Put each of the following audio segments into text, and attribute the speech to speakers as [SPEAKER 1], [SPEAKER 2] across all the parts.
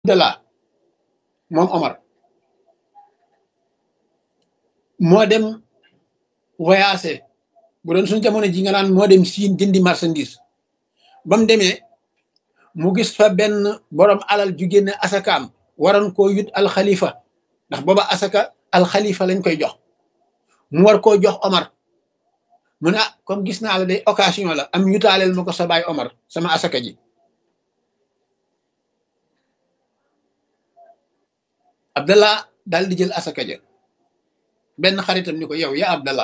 [SPEAKER 1] Abdallah moom Omar moo dem voyagé bu doon suñu jamono ji nga naan moo dem Siin jëndi marchandise ba mu demee mu gis fa benn borom alal ju génne asakaam waroon koo yut alxalifa ndax booba asaka alxalifa lañ koy jox mu war koo jox Omar mu ne ah comme gis naa la day occasion la am yutaaleel ma ko sa baay Omar sama asaka ji Abdallah daal di jël asaka ja benn xaritam ni ko yow ya Abdallah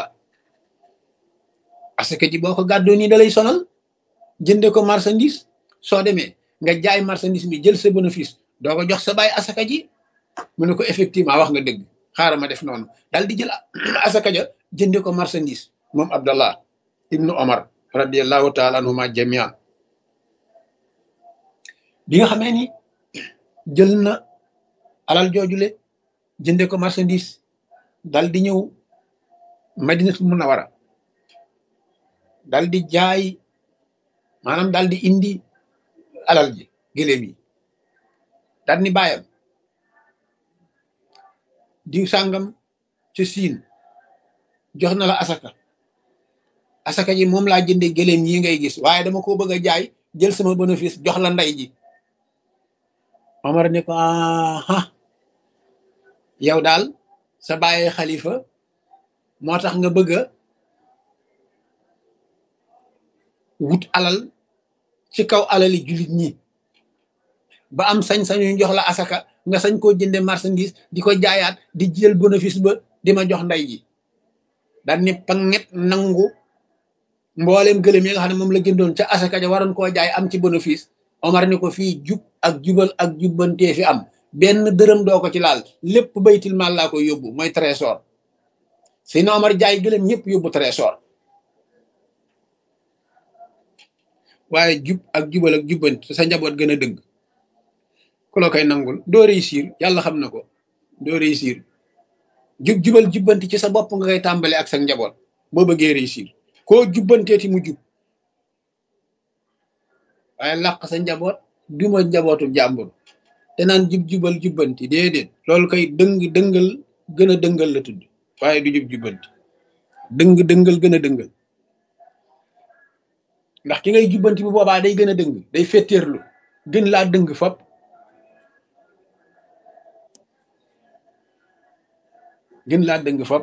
[SPEAKER 1] asaka ji boo ko gàddoo nii da lay sonal jënde ko marchandise soo demee nga jaay marchandise bi jël sa bénéfice doo ko jox sa baay asaka ji mu ne ko effectivement wax nga dëgg xaaral ma def noonu daal di jël asaka ja jënde ko marchandise moom Abdallah ibnu Omar radiallahu taala anhuma jamian bi nga xamee ni jël na alal joojule jënde ko marchandise dal di ñëw Madinatul Munawara dal di jaay maanaam dal di indi alal ji gëléem yi dal ni bàyyam diw sàngam ci Siin jox na la asaka ji moom laa jënde gëléem yi ngay gis waaye dama ko bëgg a jaay jël sama bénéfice jox la ndey ji Omar ne ko aha yow daal sa bàyyi xalifa moo tax nga bëgg a wut alal ci kaw alali jullit ñi ba am sañ-sañu jox la asaka nga sañ koo jënde marchandise di ko jaayaat di jël bénéfice ba di ma jox ndey ji daal ni panget nangu mbooleem gëlëm yi nga xam ne moom la jëndoon ca asaka ja waroon koo jaay am ci bénéfice Omar ni ko fii jub ak jubal ak jubbantee fi am benn dërëm doo ko ci laal lépp baytil maal laa koy yóbbu mooy trésor Seydina Omar jaay gëlëm ñëpp yóbbu trésor waaye jub ak jubal ak jubbanti sa njaboot gën a dëgg ku la koy nangul doo réussir yàlla xam na ko doo réussir jub jubal jubbanti ci sa bopp nga koy tàmbale ak sa njaboot boo bëggee réussir koo jubbanteeti mu jub waaye làq sa njaboot duma njabootu jàmbur te naan jub jubal jubbanti déedéet loolu koy dëngal gën a dëngal la tudd waaye du jub jubbanti dëngal gën a dëngal ndax ki ngay jubbanti bu boobaa day gën a dëng day fetteerlu gën laa dëng fop gën laa dëng fop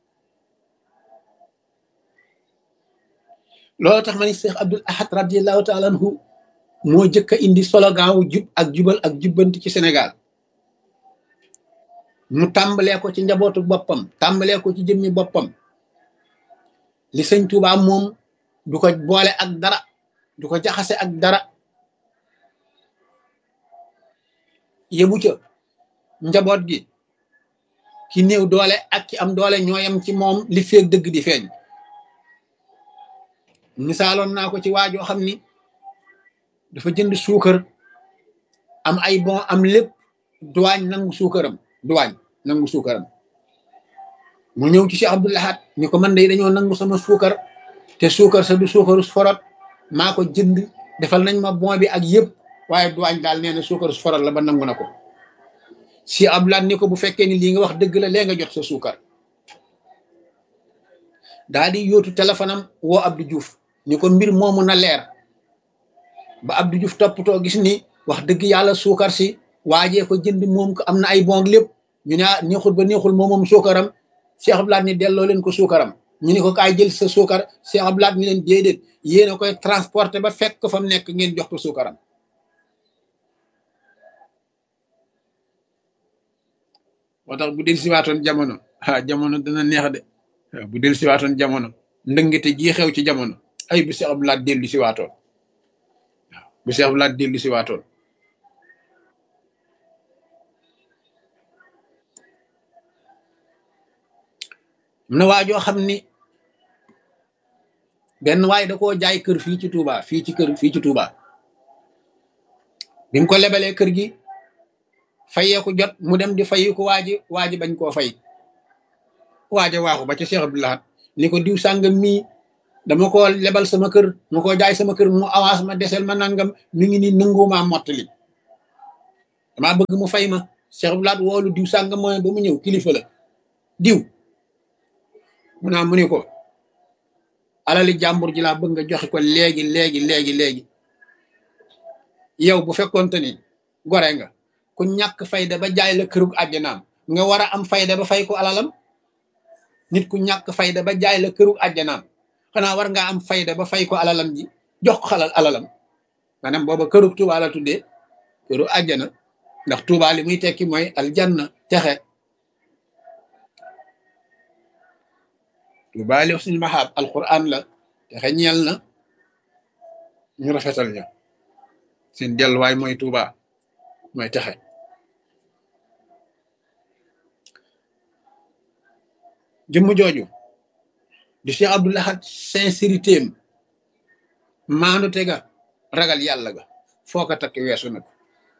[SPEAKER 1] loolu tax ma ni Cheikh Abdoul Ahad radiallahu taala anhu moo jëkk a indi slogan wu jub ak jubal ak jubbanti ci Sénégal mu tàmbalee ko ci njabootu boppam tàmbalee ko ci jëmmi boppam li sëñ Tuubaa moom du ko boole ak dara du ko jaxase ak dara yëbu ca njaboot gi ki néew doole ak ki am doole ñooyam ci moom li feeg dëgg di feeñ misaaloon naa ko ci waajoo xam ni dafa jënd suukar am ay bon am lépp duwaañ nangu suukaram mu ñëw ci Cheikh Abdoul Ahad ni ko man day dañoo nangu sama suukar te suukar sa du suukaru forot maa ko jënd defal nañ ma bon bi ak yëpp waaye duwaañ daal nee na suukaru forot la ba nangu na ko Cheikh Abdoul Ahad ni ko bu fekkee ni lii nga wax dëgg la lee nga jot sa suukar daa di yóotu téléphone am woo Abdou Diouf ni ko mbir moomu na leer ba Abdou Diouf toppatoo gis ni wax dëgg yàlla suukar si waajee ko jënd moom ko am na ay bon lépp ñu ne neexul ba neexul moom suukaram Cheikh Abdoul Ahad ni delloo leen ko suukaram ñu ni ko kaay jël sa suukar Cheikh Abdoul Ahad ni leen déedéet yéen a koy transporter ba fekk fa mu nekk ngeen jox ko suukaram moo tax bu del siwaatoon jamono jamono dana neex de bu del siwaatoon jamono ndëngate ji xew ci jamono ay bu Cheikh Abdoul Ahad dellu siwaatoon waaw bu Cheikh Abdoul Ahad dellu siwaatoon am na waajoo xam ni benn waay da koo jaay kër fii ci Touba fii ci Touba bi mu ko lebalee kër gi fayeeku jot mu dem di fayi ko waaji bañ koo fay waaja waaxu ba ci Cheikh Abdoul Ahad ni ko diw sàngam mii dama ko lebal sama kër ma ko jaay sama kër mu avance ma desel ma nangam mi ngi ni nangumaa mottali damaa bëgg mu fay ma Cheikh Abdou Lahad woolu diw sàngam mooy ba mu ñëw kilifa la diw mu naa mu ni ko alali jàmbur ji laa bëgg nga joxe ko léegi yow bu fekkoonte ni gore nga ku ñàkk fayda ba jaay la kërug àjjanaam nga war a am fayda ba fay ko alalam nit ku ñàkk fayda ba jaay la kërug àjjanaam xanaa war ngaa am fayda ba fay ko alalam ji jox ko xalal alalam maanaam booba kërug Tuubaa la tuddee këru àjjana ndax Tuubaa li muy tekki mooy aljanna texe Tuubaa li husnil mahaab alquran la texe ñeel na ñu rafetal ña seen delluwaay mooy Tuubaa mooy texe jëmm jooju di Cheikh Abdou Lahad sincérité am maandu tega ragal yàlla ga foo ko takk weesu na ko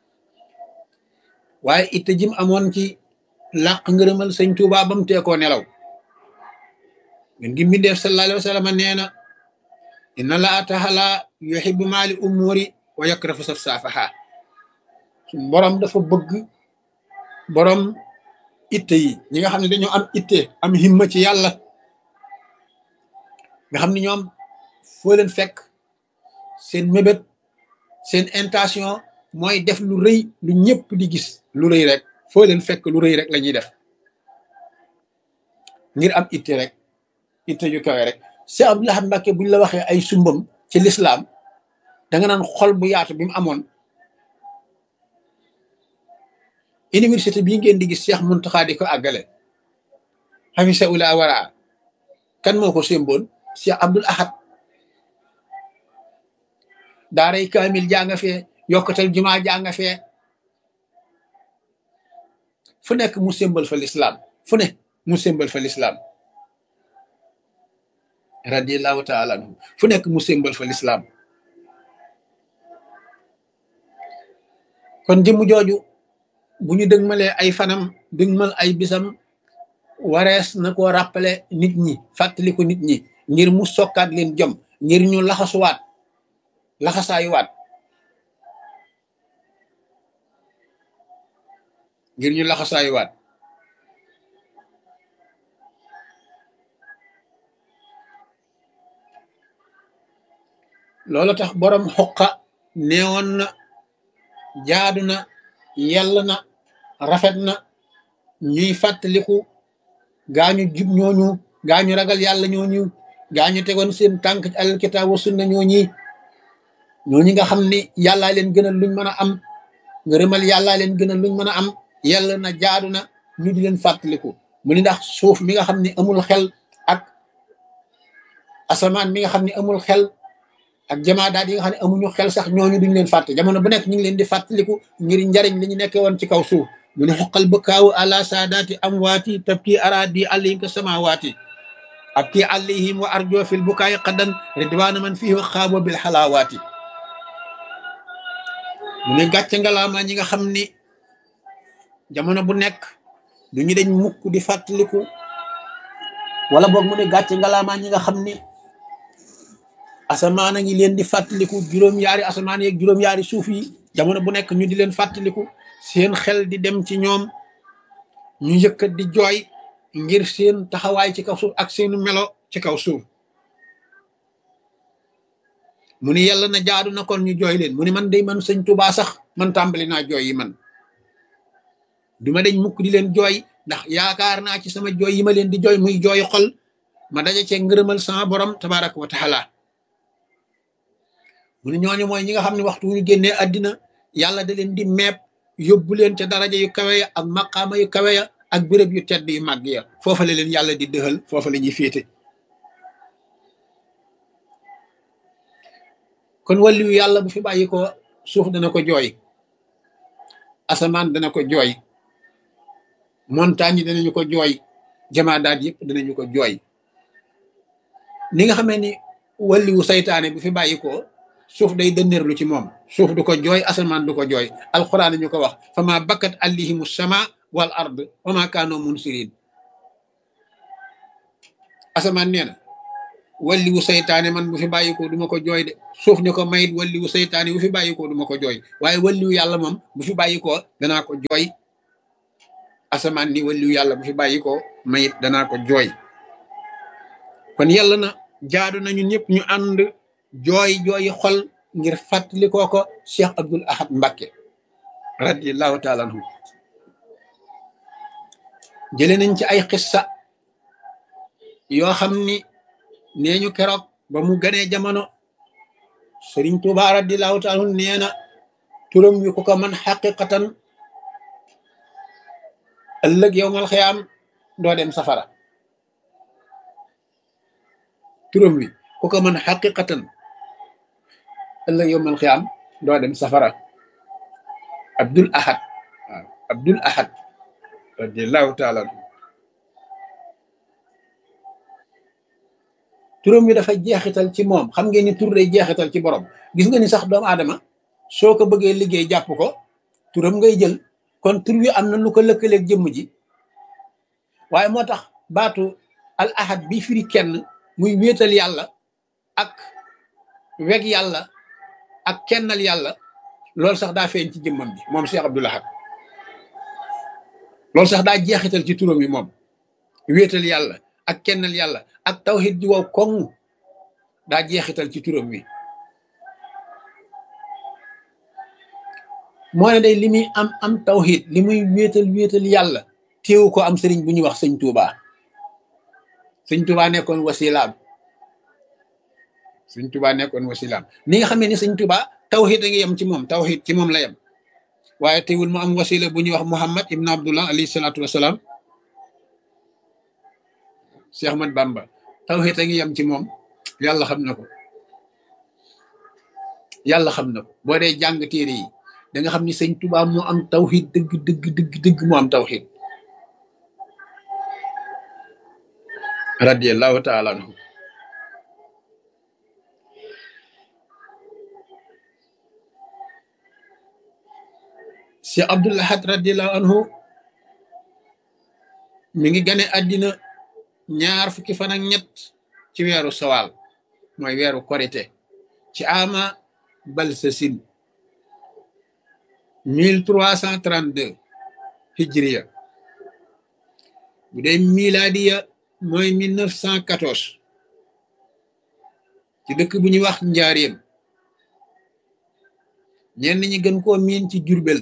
[SPEAKER 1] waaye itte jim amoon ci làq ngërëmal sëñ Tuubaa ba mu teekoo nelaw ngeen gi mbindeef sallallahu alayhi wa sallam nee na inna laa taala yuhibbu maali umuri wa yakrahu safsafaha suñ borom dafa bëgg borom itte yi ñi nga xam ne dañoo am itte am himma ci yàlla nga xam ne ñoom foo leen fekk seen mébét seen intention mooy def lu rëy lu ñëpp di gis lu rëy rek foo leen fekk lu rëy rek la ñuy def ngir am itte rek itte ju kawe rek Cheikh Abdou Lahad Mbacké buñ la waxee ay sumbam ci lislaam da nga naan xol bu yaatu bi mu amoon université bii ngeen di gis Cheikh Mountakha di ko àggale xamisa ula wara kan moo ko sémboon Cheikh Abdou Lahad daaray kaamil jaa nga fee yokkatal jumaa jaa nga fee fu nekk mu sémbal fa lislaam fu ne mu sémbal fa lislaam radiyallahu taala anhu fu nekk mu sémbal fa lislaam kon jëmm jooju bu ñu dëgmalee ay fanam dëgmal ay bisam warees na ko rappelé nit ñi fàttali ko nit ñi ngir mu sokkaat leen jom ngir ñu laxasuwaat laxasaayuwaat ngir ñu laxasaayuwaat loolu tax borom xoqa neewoon na jaadu na yell na rafet na ñuy fàttaliku gaañu jub ñooñu gaañu ragal yàlla ñooñu gaañu tegoon seen tànk ci alkitaab wa sunna ñooñi nga xam ni yàllaa leen gënal luñ mën a am ngërëmal yàllaa leen gënal luñ mën a am yell na jaadu na ñu di leen fàttaliku mu ni ndax suuf mi nga xam ni amul xel ak asamaan mi nga xam ni amul xel ak jamaadaat yi nga xam ne amuñu xel sax ñooñu duñ leen fàtte jamono bu nekk ñu ngi leen di fàttaliku ngir njariñ li ñu nekkee woon ci kaw suuf mu ne xoqal bëkkaawu ala saadaati amwaati tabki araadi alayhim ka samawaati abki alayhim wa arjo fil bukaay qaddan ridwaana man fihi wa xaabo bil xalaawaati mu ne gàcce ngalaama ñi nga xam ni jamono bu nekk duñu dañ mukk di fàttaliku wala boog mu ne gàcce ngalaama ñi nga xam ni asamaan a ngi leen di fàttaliku juróom-yaari asamaan yeeg juróom-yaari suuf yi jamono bu nekk ñu di leen fàttaliku seen xel di dem ci ñoom ñu yëkkat di jooy ngir seen taxawaay ci kaw suuf ak seenu melo ci kaw suuf mu ni yàlla na jaadu na kon ñu jooy leen mu ni man day man sëñ Tuubaa sax man tàmbali naa jooy yi man duma dañ mukk di leen jooy ndax yaakaar naa ci sama jooy yi ma leen di jooy muy jooy xol ma daje cee ngërëmal sama borom tabaraka wa taala mu ne ñooñu mooy ñi nga xam ne waxtu wu ñu génnee àddina yàlla da leen di meeb yóbbu leen ca daraja yu kawe ya ak maqaama yu kawe ya ak béréb yu tedd yu màgg ya foofa la leen yàlla di dëxal foofa la ñuy féete kon wàllu yàlla bu fi bàyyi ko suuf dana ko jooy asamaan dana ko jooy montagne yi danañu ko jooy jamaadaat yëpp danañu ko jooy ni nga xamee ni wàlliwu saytaane bu fi bàyyi ko suuf day dënneerlu ci moom suuf du ko jooy asamaan du ko jooy alquran ñu ko wax fama bakkat allihimu sama wal ard wa ma kaanoo munsirin asamaan nee na walliwu seytaane man bu fi bàyyikoo du ma ko jooy de suuf ni ko mayit walliwu seytaane bu fi bàyyikoo du ma ko jooy waaye walliwu yàlla moom bu fi bàyyikoo danaa ko jooy asamaan ni walliwu yàlla bu fi bàyyikoo mayit danaa ko jooy kon yàlla na jaadu na ñun ñëpp ñu ànd jooyi xol ngir fàttali ko Cheikh Abdoul Ahad Mbacké radiyallahu taala anhu jële nañ ci ay xissa yoo xam ni nee ñu keroog ba mu ganee jamono Sëriñ Tuubaa radiyallahu taala anhu nee na turam wi ku ko man xaqiqatan ëllëg yowmal xiyaam doo dem safara turam wi ku ko mën xaqiqatan ëllëg yowmal xiyaam doo dem safara Abdoul Ahad waaw Abdoul Ahad radiyallahu taala anhu turam wi dafa jeexital ci moom xam ngeen ni tur day jeexital ci borom gis nga ni sax doomu aadama soo ko bëggee liggéey jàpp ko turam ngay jël kon tur wi am na lu ko lëkkaleeg jëmm ji waaye moo tax baatu al ahad bi firi kenn muy wéetal yàlla ak weg yàlla ak kennal yàlla loolu sax daa feeñ ci jëmmam bi moom Cheikh Abdoul Ahad loolu sax daa jeexital ci turam yi moom wéetal yàlla ak kennal yàlla ak tawhid ji wow koŋ daa jeexital ci turam wi moo ne day li muy am tawhid li muy wéetal yàlla téewu ko am sëriñ bu ñuy wax sëñ Touba sëñ Touba nekkoon wasilaam sëñ Touba nekkoon wasilaam ni nga xamee ni sëñ Touba tawhid a ngi yem ci moom tawhid ci moom la yem waaye teewul mu am wasila bu ñuy wax Muhammad ibn Abdullah alayhi salaatu wasalaam Cheikh Ahmad Bamba tawhid a ngi yem ci moom yàlla xam na ko yàlla xam na ko boo dee jàng téere yi da nga xam ni sëñ Touba moo am tawhid dëgg moo am tawhid radiyallahu taala anhu Cheikh Abdoul Ahad radiyallahu anhu mi ngi gane àddina ñaar fukki fan ak ñett ci weeru sawaal mooy weeru korite ci ama balsasin 1332 hijriya bu dee miladiya mooy 1914 ci dëkk bu ñuy wax njaareem ñenn ñi gën koo miin ci Jurbel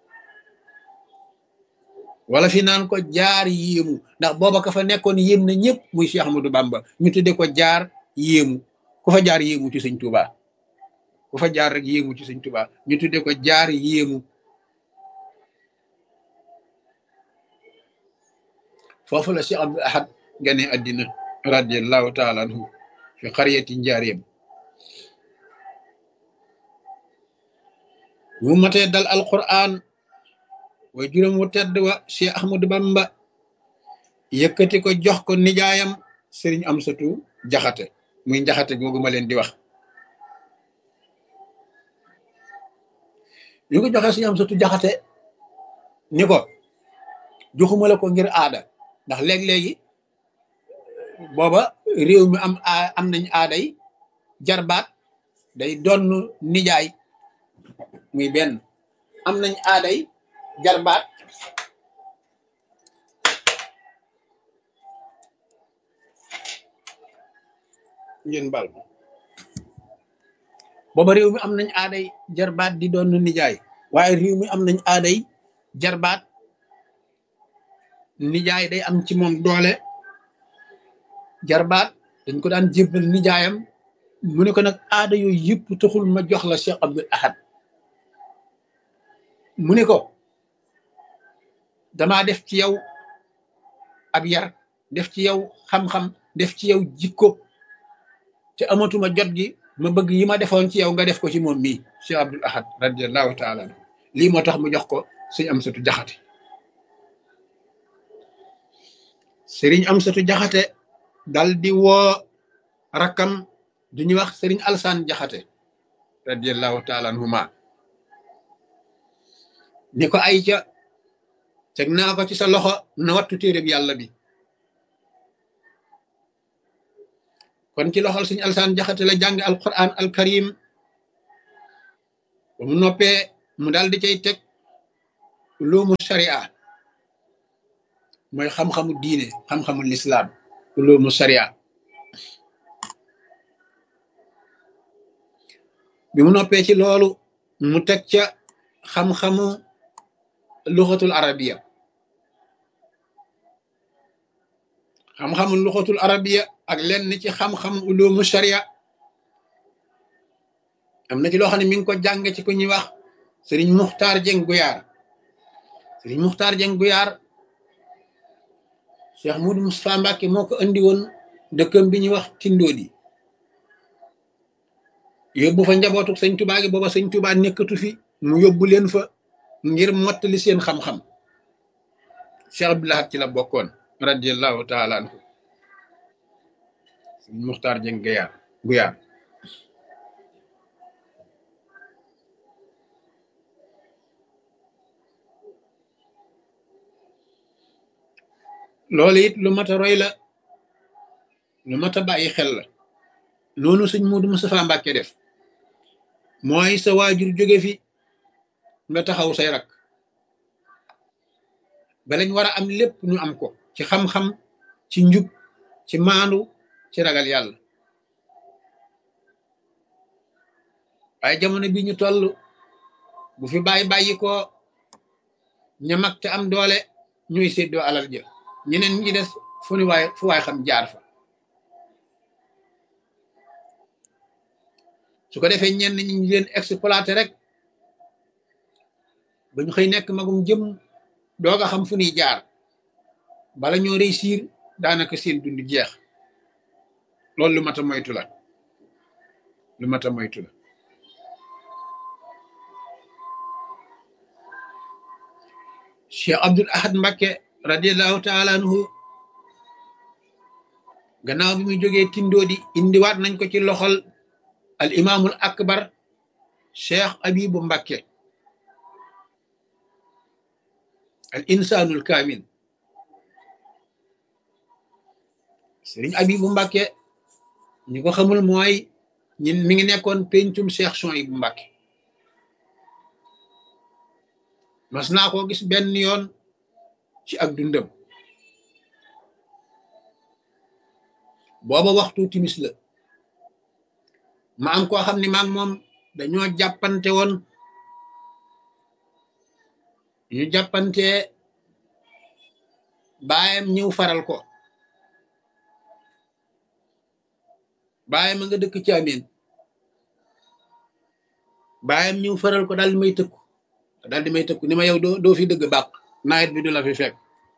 [SPEAKER 1] wala fi naan ko jaar yéemu ndax booba ka fa nekkoon yéem na ñëpp muy Cheikh Ahmadou Bamba ñu tudde ko jaar yéemu ku fa jaar yéemu ci sëñ Touba ku fa jaar rek yéemu ci sëñ Touba ñu tudde ko jaar yéemu foofu la Cheikh Abdoul Ahad gane àddina radiyallahu taala anhu fi xariyati njaareem bu matee dal alquran way juróom wu tedd wa Cheikh Ahmadou Bamba yëkkati ko jox ko nijaayam Sëriñ Amsatu Jaxate muy Jaxate googu ma leen di wax ñu ko joxee Sëriñ Amsatu Jaxate ni ko joxuma la ko ngir aada ndax léeg-léegi booba réew mi am nañ aaday jarbaat day donn nijaay muy benn am nañ aaday jarbaat ngeen bal booba réew mi am nañ aaday jarbaat di doon nijaay waaye réew mi am nañ aaday jarbaat nijaay day am ci moom doole jarbaat dañ ko daan jébbal nijaayam mu ne ko nag aada yooyu yëpp taxul ma jox la Cheikh Abdoul Ahad mu ne ko damaa def ci yow ab yar def ci yow xam-xam def ci yow jikko te amatuma jot gi ma bëgg yi ma defoon ci yow nga def ko ci moom mii Cheikh Abdoul Ahad radiyallahu taala anhu lii moo tax mu jox ko sëñ Amsatu Jaxate sëriñ Amsatu Jaxate dal di woo rakkam du ñuy wax sëriñ Alsaan Jaxate radiyallahu taala anhuma ni ko ay ca teg naa ko ci sa loxo na wattu téereb yàlla bi kon ci loxol Sëñ Alsaan Jaxate la jàng alquran al karim ba mu noppee mu daal di cay teg ulumu sharia mooy xam-xamu diine xam-xamu lislaam ulumu sharia bi mu noppee ci loolu mu teg ca xam-xamu luxatul arabiya xam-xamu luxatul arabiya ak lenn ci xam-xamu ulumu sharia am na ci loo xam ne mi ngi ko jàng ci ko ñuy wax Sëriñ Muxtaar Jeng Guyaar Sëriñ Muxtaar Jeng Guyaar Cheikh Moudou Moustapha Mbacke moo ko andi woon dëkkam bi ñuy wax Tindoodi yóbbu fa njabootu sëñ Tuubaa gi booba sëñ Tuubaa nekkatu fi mu yóbbu leen fa ngir mottali seen xam-xam Cheikh Abdou Lahad ci la bokkoon radiyallahu taala anhu Sëriñ Muxtaar Jeng Guyaar loolu it lu mat a roy la lu mat a bàyyi xel la noonu sëñ Moudou Moustapha Mbacke def mooy sa waajur jóge fi nga taxaw say rak ba lañ war a am lépp ñu am ko ci xam-xam ci njub ci maandu ci ragal yàlla waaye jamono bi ñu toll bu fi bàyyi ko ña mag te am doole ñuy séddoo alal ja ñeneen ñi des fu waay xam jaar fa su ko defee ñenn ñi ñu leen exploité rek ba ñu xëy nekk magum jëm doog a xam fu ñuy jaar bala ñoo réussir daanaka seen dund jeex loolu lu mat a moytu la lu mat a moytu la Cheikh Abdoul Ahad Mbacke radiallahu taala anhu gannaaw bi muy jógee Tindoodi indiwaat nañ ko ci loxol al imaamul akbar Cheikh Abibu Mbacke al insanul kaamil Sëriñ Abibu Mbacke ñi ko xamul mooy ñin mi ngi nekkoon pencum Cheikh Souhaïbou Mbacke mas naa koo gis benn yoon ci ak dundam booba waxtu timis la ma am koo xam ne maag moom dañoo jàppante woon ñu jàppante baayam ñëw faral ko baayam a nga dëkk ci Ameen baayam ñëw faral ko daal di may tëkku ni ma yow doo fi dëgg bàq nawet bi du la fi fekk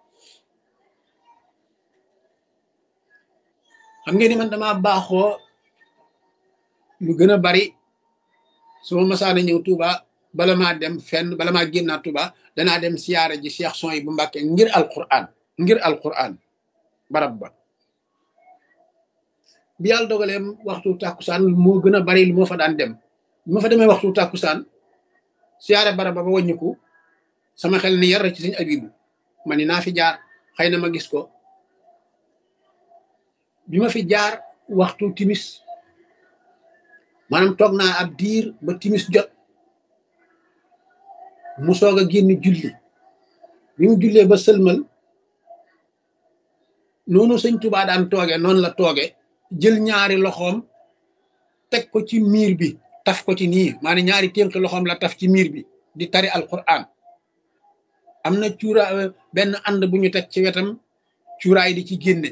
[SPEAKER 1] xam ngeen ni man dama baaxoo lu gën a bari su ma masaana ñëw Touba bala maa dem fenn bala maa génnaat Touba danaa dem siyaara ji Cheikh Souhaïbou Mbacke ngir alquran barab ba bi yàlla dogalee waxtu tàkkusaan moo gën a bari lu moo fa daan dem bi ma fa demee waxtu tàkkusaan siyaare barab ba wàññiku sama xel ni yar ci Sëñ Abibu ma ni naa fi jaar xëy na ma gis ko bi ma fi jaar waxtu timis maanaam toog naa ab diir ba timis jot mu soog a génn julli bi mu jullee ba sëlmal noonu Sëñ Tuubaa daan tooge noonu la tooge jël ñaari loxoom teg ko ci miir bi taf ko ci nii maanaam ñaari ténk loxoom la taf ci miir bi di tari alquran am na benn ànd bu ñu teg ci wetam cuuraay di ci génne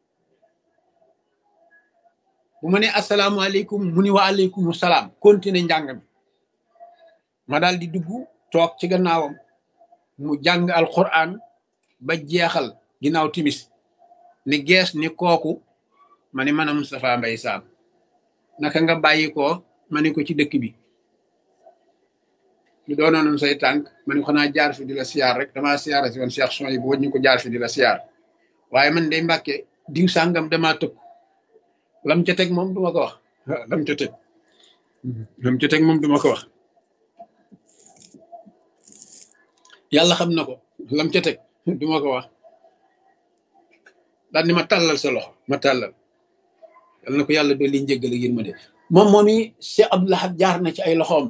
[SPEAKER 1] bu ma ne asalaamaaleykum mu ni wa aleykum salaam continué njàng mi ma daal di dugg toog ci gannaawam mu jàng alquran ba jeexal ginnaaw timis ni gees ni kooku ma ni man a Moustapha Mbaye Sam naka nga bàyyi ko ma ni ko ci dëkk bi lu doonoon say tànk ma ni ko xanaa jaar fi di la siyaar rek dama siyaara si woon Cheikh Souhaïbou waññu ko jaar fi di la siyaar waaye man day Mbàkke diw sàngam damaa tëkk lam ca teg moom duma ko wax lam ca teg moom duma ko wax yàlla xam na ko lam ca teg duma ko wax daal ni ma tàllal sa loxo ma tàllal yal na ko yàlla dolli njëggal ak yërmande moom moomi Cheikh Abdou Lahad jaar na ci ay loxoom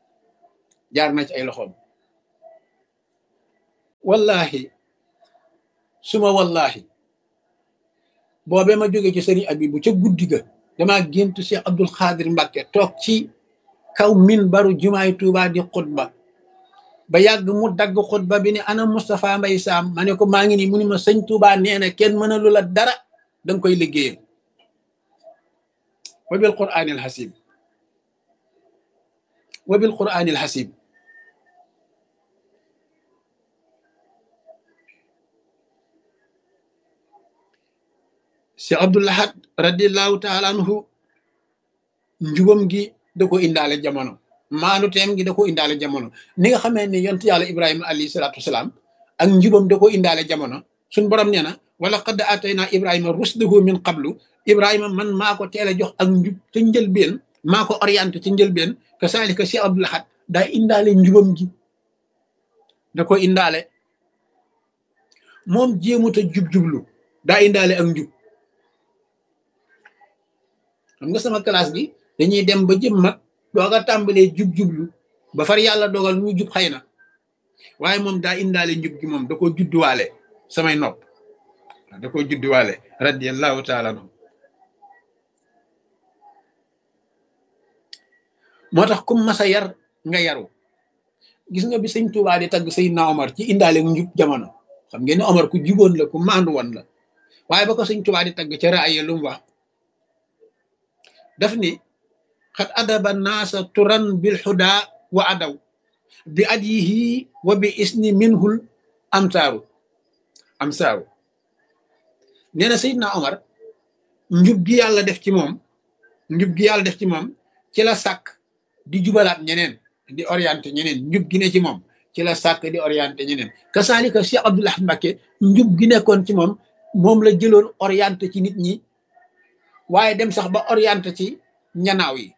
[SPEAKER 1] wallahi suma wallahi boobee ma jóge ci sëriñ Abibu ca guddi ga damaa géntu Cheikh Abdul Xaadir Mbàkke toog ci kaw minbaru jumaay Tuubaa di xutba ba yàgg mu dagg xutba bi ne ana Moustapha Mbay Saam ma ne ko maa ngi nii mu ni ma sëñ Tuubaa nee na kenn mënalu la dara danga koy liggéeyal wa bil quraanil hasiib wa bil quraanil hasiib Cheikh Abdou Lahad radiallahu taala anhu njubam gi da ko indaale jamono maanu teem gi da ko indaale jamono ni nga xamee ni yontu yàlla Ibrahima alayhi salaatu wasalaam ak njubam da ko indaale jamono suñ borom nee na wala qad atayna Ibrahima rusdahu min qablu Ibrahima man maa ko teel a jox ak njub ca njëlbeen maa ko orienté ca njëlbeen que saalika Cheikh Abdou Lahad daa indaale njubam gi da ko indaale moom jéemut a jub-jublu daa indaale ak njub xam nga sama classe bi dañuy dem ba jëm mag dooga tàmbalee jub-jublu ba far yàlla dogal ñu jub xëy na waaye moom daa indaale njub gi moom da ko judduwaale samay nopp da ko judduwaale radiallahu taala anhu moo tax kum masa yar nga yaru gis nga bi sëñ Tuubaa di tagg Seydina Omar ci indaale njub jamono xam ngeen ne Omar ku juboon la ku maandu woon la waaye ba ko sëñ Tuubaa di tagg ca raaya lu mu wax daf ni xat adaba naasa turan bil xuda wa adaw bi adyihi wa bi isni minhul amsaaru nee na Seydina Omar njub gi yàlla def ci moom ci la sàkk di jubalaat ñeneen di orienté ñeneen njub gi ne ci moom ci la sàkk di orienté ñeneen kasaalika Cheikh Abdou Lahad Mbacké njub gi nekkoon ci moom la jëloon orienté ci nit ñi waaye dem sax ba orienté ci njanaaw yi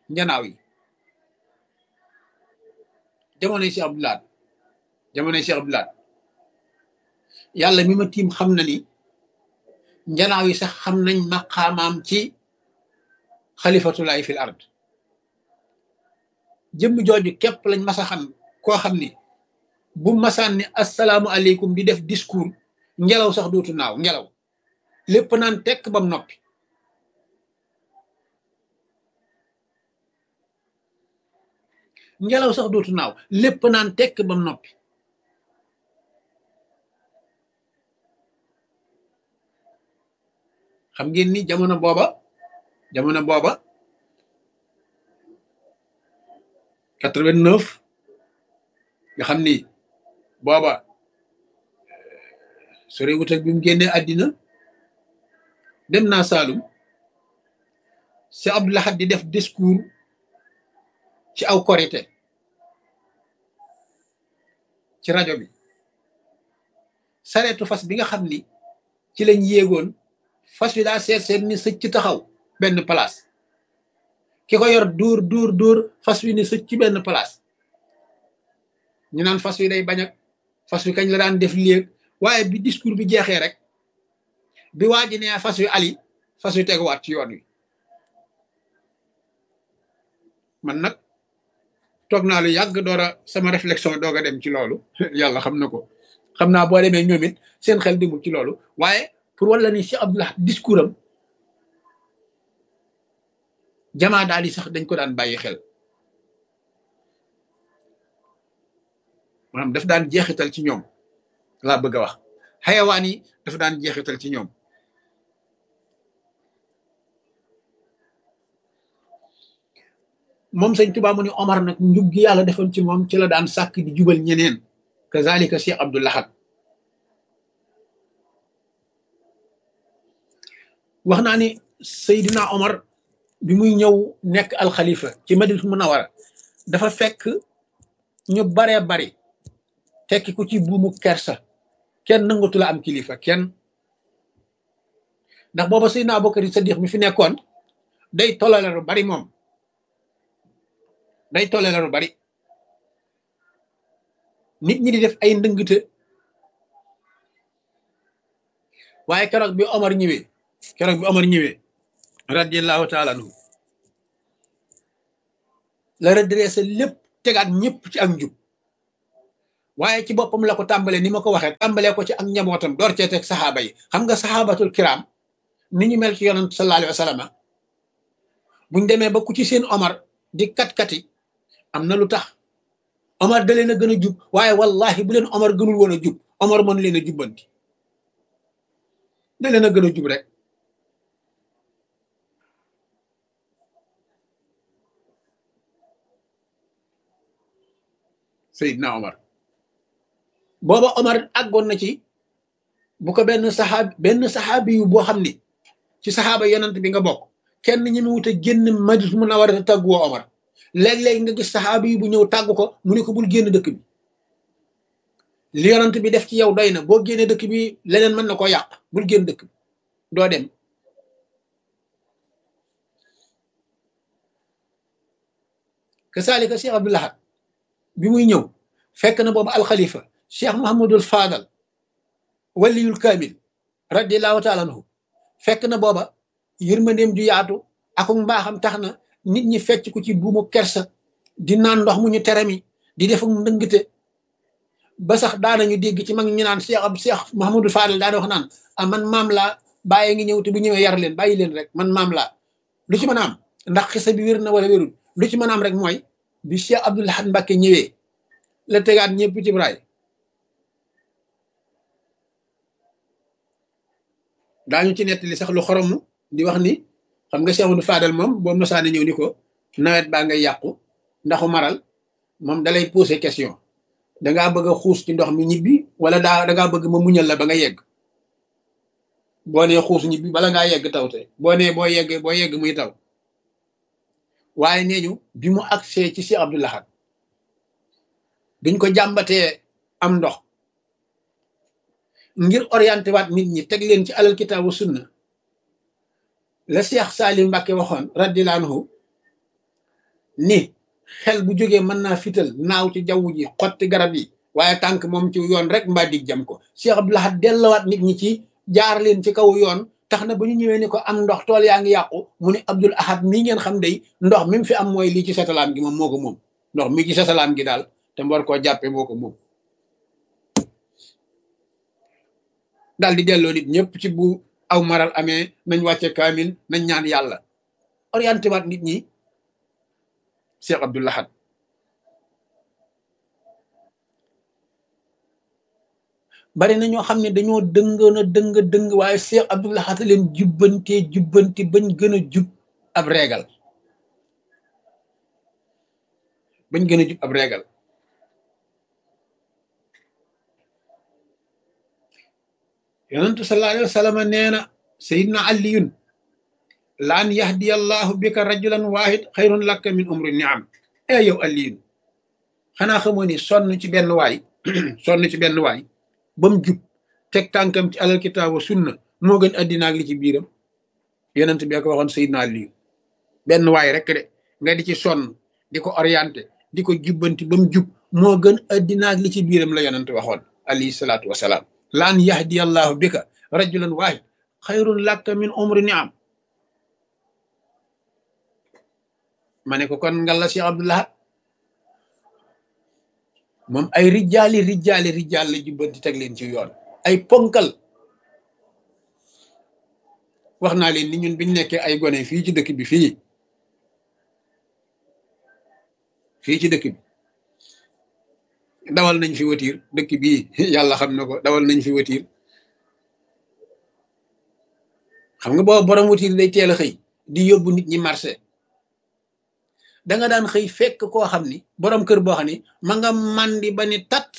[SPEAKER 1] jamonoy Cheikh Abdou Lahad yàlla mi ma tiim xam na ni njanaaw yi sax xam nañ maqaamaam ci xalifatulaay fil ard jëmm jooju képp lañ masa xam koo xam ni bu masaan ni assalaamu aleykum di def discours ngelaw sax dootu naaw ngelaw lépp naan tekk bam noppi ngelaw sax dootu naaw lépp naan tekk bam noppi xam ngeen ni jamono booba 89 nga xam ni booba sore wut ak bi mu génnee àddina dem naa Saalum Cheikh Abdou Lahad di def discours ci aw korité ci rajo bi sareetu fas bi nga xam ni ci lañ yéegoon fas wi daa seet ni sëcc taxaw benn place ki ko yor dóor fas wi ni sëcc ci benn place ñu naan fas wi day bañ ak fas wi kañ la daan def léeg waaye bi discours bi jeexee rek bi waa ji nee fas wi ali fas wi teguwaat ci yoon wi man nag toog naa lu yàgg door a sama réflexion doog a dem ci loolu yàlla xam na ko xam naa boo demee ñoom it seen xel demul ci loolu waaye pour wala ni Cheikh Abdou Lahad discours am jamaa daal yi sax dañ ko daan bàyyi xel maanaam daf daan jeexital ci ñoom laa bëgg a wax xayawaan yi dafa daan jeexital ci ñoom moom sëñ Tuubaa mu ni Omar nag njub gi yàlla defoon ci moom ci la daan sàkk di jubal ñeneen kazalika Cheikh Abdou Lahad wax naa ni Seydina Omar bi muy ñëw nekk alxalifa ci Madinatul Munawwara dafa fekk ñu baree bari tekki ku ci buumu kersa kenn nangatu la am kilifa kenn ndax booba Seydina Abubakar Sadiq mi fi nekkoon day tolale lu bari moom day tolale lu bari nit ñi di def ay ndëngte waaye keroog bi Omar ñëwee radiallahu taala anhu la redressé lépp tegaat ñëpp ci ak njub waaye ci boppam la ko tàmbalee ni ma ko waxee tàmbalee ko ci ak njabootam door cee teg saxaaba yi xam nga saxaabatul kiram ni ñu mel ci yonent sallallahu alayhi wa sallam buñ demee ba ku ci seen Omar di kat-kati am na lu tax Omar da leen a gën a jub waaye wallahi bu leen Omar gënul woon a jub Omar mën leen a jubbanti da leen a gën a jub rek Seydina Omar booba Omar àggoon na ci bu ko benn saxaabi yu boo xam ni ci saxaaba yonent bi nga bokk kenn ñi mu wut a génn Madina Munawwara te tàggu woo Omar léeg-léeg nga gis saxaabi yu bu ñëw tàggu ko mu ne ko bul génn dëkk bi li yonent bi def ci yow doy na boo génnee dëkk bi leneen mën na koo yàq bul génn dëkk bi doo dem kasaalika Cheikh Abdoul Ahad bi muy ñëw fekk na boobu alxalifa Cheikh Mouhamadul Fadal waliyul kaamil radiallahu taala anhu fekk na booba yërmandeem ju yaatu ak mbaaxam tax na nit ñi fecc ku ci buumu kersa di naan ndox mu ñu terami di def ak ndëngte ba sax daanañu dégg ci mag ñu naan Cheikh Mouhamadul Fadal daana wax naan ah man maam laa bàyyi ngi ñëw te bu ñëwee yar leen bàyyi leen rek man maam laa lu ci mën a am ndax xisa bi wér na wala wérul lu ci mën a am rek mooy bi Cheikh Abdoul Ahad Mbacké ñëwee la tegaat ñëpp ci braay daañu ci nettali sax lu xoromu di wax ni xam nga Cheikh Abdou Fadal moom boo mosaane ñëw ni ko nawet baa ngay yàqu ndaxu maral moom dalay poser question dangaa bëgg a xuus ci ndox mi ñibbi wala dangaa bëgg ma muñal la ba nga yegg boo nee xuus ñibbi bala ngaa yegg taw te boo nee boo yegg muy taw waaye nee ñu bi mu agsee ci Cheikh Abdoul Ahad biñ ko jàmbatee am ndox ngir orienté waat nit ñi teg leen ci alal kitaabu sunna la Cheikh Salim Mbacké waxoon radiyallahu anhu ni xel bu jógee mën naa fital naaw ci jaww ji xotti garab yi waaye tànk moom ci yoon rek mbaa dig jam ko Cheikh Abdoul Ahad dellawaat nit ñi ci jaar leen ci kaw yoon tax na ba ñu ñëwee ni ko am ndox tool yaa ngi yàqu mu ne Abdoul Ahad mii ngeen xam day ndox mi mu fi am mooy lii ci satalaam gi moom moo ko moom ndox mi ci satalaam gi daal te mbar koo jàppe moo ko moom daal di delloo nit ñëpp ci bu aw maral amee nañ wàcce kaamil nañ ñaan yàlla orienté waat nit ñi Cheikh Abdoul Ahad bari na ñoo xam ne dañoo dëngoon a dëng waaye Cheikh Abdoul Ahad leen jubbanti bañ gën a jub ab reegal yonentu sallallahu alayhi wa sallam nee na sayidna aliyun laan yahdiya allahu bika rajulan wahid xayrun laka min umri niam yow aliyun xanaa xamoo ni sonn ci benn waay ba mu jub teg tànkam ci alal kitaabu sunna moo gën addina ak li ci biiram yonent bi ko waxoon sayidna aliyu benn waay rek de nga di ci sonn di ko orienté di ko jubbanti ba mu jub moo gën addina ak li ci biiram la yonent waxoon alayhi salaatu wasalaam laan yahdiya allahu bika rajulan wahid xayrun laka min umri niam ma ne ko kon ngal la Cheikh Abdoul Ahad moom ay rijaal la jubbanti teg leen ci yoon ay ponkal wax naa leen ni ñun biñ nekkee ay gone fii ci dëkk bi fii ci dëkk bi dawal nañ fi watiir dëkk bii yàlla xam na ko dawal nañ fi watiir xam nga boobu borom watiir day teel a xëy di yóbbu nit ñi marché da nga daan xëy fekk koo xam ni borom kër boo xam ni ma nga mandi ba ni tat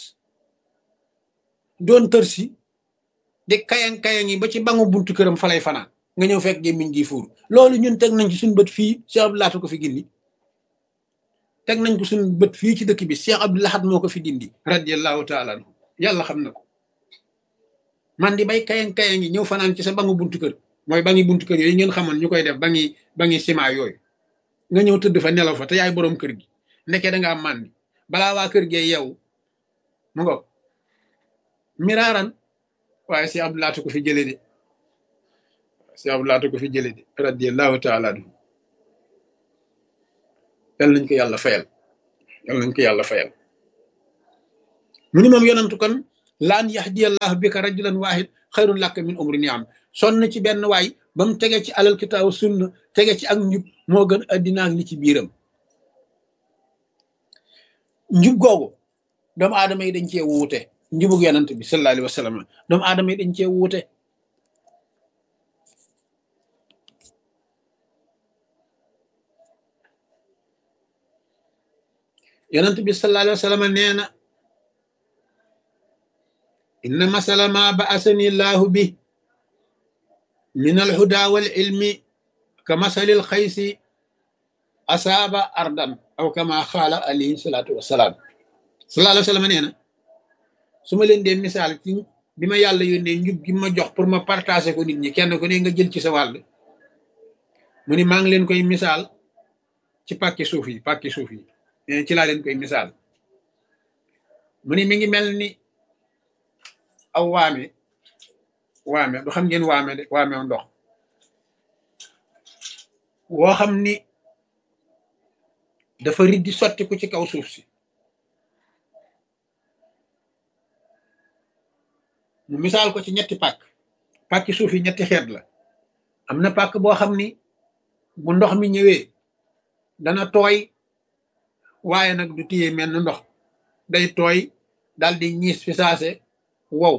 [SPEAKER 1] doon tër si di kayang-kayang yi ba ci bangu buntu këram fa lay fanaan nga ñëw fekk gémmiñ gi fuur loolu ñun teg nañ ci suñu bët fii Cheikh Abdoul Ahad ko fi gindi teg nañ ko suñu bët fii ci dëkk bi Cheikh Abdoul Ahad moo ko fi dindi radiyallahu taala anhu yàlla xam na ko man di bay kayang-kayang yi ñëw fanaan ci sa bangu buntu kër mooy bangi buntu kër yooyu ngeen xamoon ñu koy def bangi ciment yooyu nga ñëw tëdd fa nelaw fa te yaay boroom kër gi nekkee da ngaa màndi balaa waa kër gee yow mu ngo miraaran waaye Cheikh Abdoul Ahad ko fi jëlee de si Abdou Lahat ko fi jële di radiyallahu taala anhu yal nañ ko yàlla fayal yal nañ ko yàlla fayal mu ni moom yonantu kon laan yahdiyallahu bika rajulan wahid xayrun laka min umri niam sonn ci benn waay ba mu tege ci alal kitaabu sunna tege ci ak njub moo gën addina ak li ci biiram njub googu doomu aadama yi dañ cee wuute njubug yonant bi sallallahu alayhi wa sallam doomu aadama yi dañ cee wuute yonant bi sallallahu alayhi wa sallam nee na inna masala ma ba'asani llahu bi min alhuda wal ilmi ka masalil xaysi asaaba ardan aw kama xaala alayhi salaatu wasalaam sallallahu alayhi wa sallam nee na su ma leen dee misaal ci bi ma yàlla yónnee njub gi ma jox pour ma partager ko nit ñi kenn ku ne nga jël ci sa wàll mu ni maa ngi leen koy misaal ci pàkki suuf yi ci laa leen koy misaal mu ni mi ngi mel ni aw waame du xam ngeen waame de waame ndox woo xam ni dafa riddi sotti ko ci kaw suuf si mu misaal ko ci ñetti pàkki suuf yi ñetti xeet la am na pàkk boo xam ni bu ndox mi ñëwee dana tooy waaye nag du téye mel ni ndox day tooy dal di ñiis fi saase wow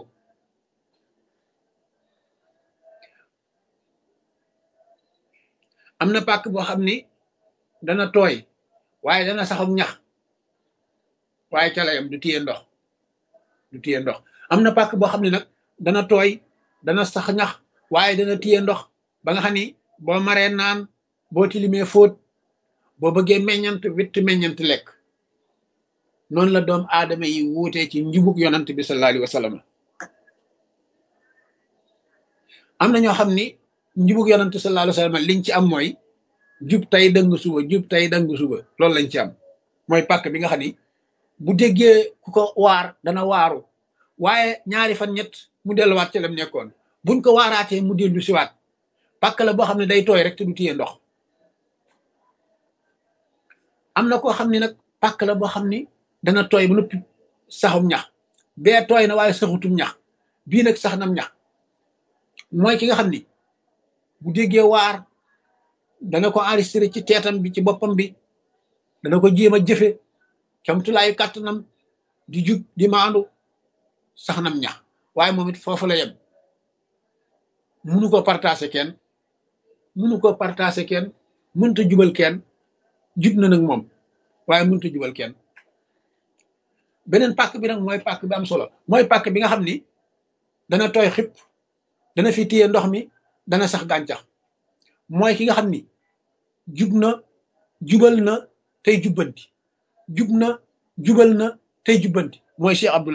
[SPEAKER 1] am na pàkk boo xam ni dana tooy waaye dana saxum ñax waaye ca layam du téye ndox am na pàkk boo xam ne nag dana tooy dana sax ñax waaye dana téye ndox ba nga xam ni boo maree naan boo tilimee fóot boo bëggee meññant witt meññant lekk noonu la doom aadama yi wuutee ci njubug yonant bi sallallahu alayhi wa sallam am na ñoo xam ni njubug yonant sallallahu alayhi wa sallam liñ ci am mooy jub tey dëng suba loolu lañ ci am mooy pàkk bi nga xam ni bu déggee ku ko waar dana waaru waaye ñaari fan ñett mu delluwaat ci lam nekkoon buñ ko waaraatee mu dellu siwaat pàkk la boo xam ne day tooy rek te du téye ndox am na koo xam ne nag pàkk la boo xam ni dana tooy ba noppi saxum ñax bee tooy na waaye saxutum ñax bii nag sax nam ñax mooy ki nga xam ni bu déggee waar dana ko enregistré ci teetam bi ci boppam bi dana ko jéem a jëfe camtulaayu kàttanam di jub di maandu sax nam ñax waaye moom it foofu la yem munu ko partager kenn mënta jubal kenn jub na nag moom waaye mënta jubal kenn beneen pàkk bi nag mooy pàkk bi am solo mooy pàkk bi nga xam ni dana tooy xip dana fi téye ndox mi dana sax gàncax mooy ki nga xam ni jub na jubal na tey jubbanti jub na jubal na tey jubbanti mooy Cheikh Abdoul